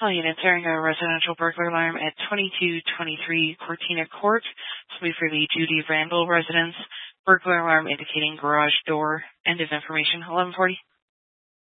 Calling and answering a residential burglar alarm at 2223 Cortina Court. This will be for the Judy Randall residence. Burglar alarm indicating garage door. End of information. 1140.